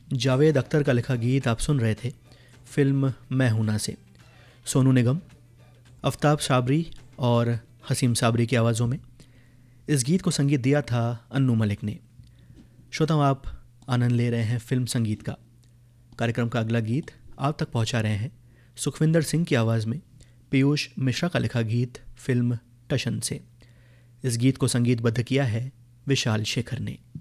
जावेद अख्तर का लिखा गीत आप सुन रहे थे फिल्म मैं हूं ना से। सोनू निगम, आफ्ताब साबरी और हसीम साबरी की आवाज़ों में इस गीत को संगीत दिया था अन्नू मलिक ने। श्रोताओं, आप आनंद ले रहे हैं फिल्म संगीत का। कार्यक्रम का अगला गीत आप तक पहुंचा रहे हैं सुखविंदर सिंह की आवाज़ में पीयूष मिश्रा का लिखा गीत फिल्म टशन से। इस गीत को संगीतबद्ध किया है विशाल शेखर ने।